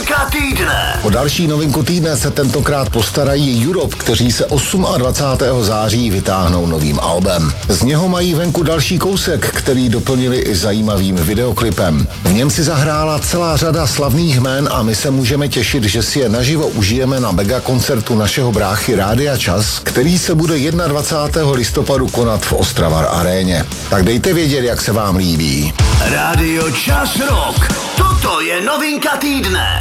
Novinka týdne. O další novinku týdne se tentokrát postarají Europe, kteří se 28. září vytáhnou novým albem. Z něho mají venku další kousek, který doplnili i zajímavým videoklipem. V něm si zahrála celá řada slavných jmén a my se můžeme těšit, že si je naživo užijeme na megakoncertu našeho bráchy Rádia Čas, který se bude 21. listopadu konat v Ostravar aréně. Tak dejte vědět, jak se vám líbí. Rádio Čas Rock. Toto je novinka týdne.